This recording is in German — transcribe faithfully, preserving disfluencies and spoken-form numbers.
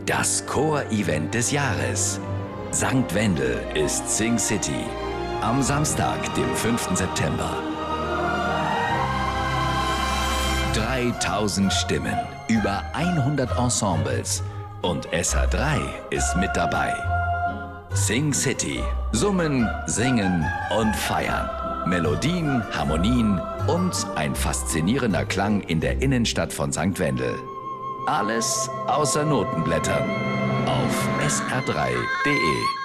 Das Chor-Event des Jahres. Sankt Wendel ist Sing City. Am Samstag, dem fünften September. dreitausend Stimmen, über hundert Ensembles und S H drei ist mit dabei. Sing City. Summen, singen und feiern. Melodien, Harmonien und ein faszinierender Klang in der Innenstadt von Sankt Wendel. Alles außer Notenblättern. Auf S R drei punkt de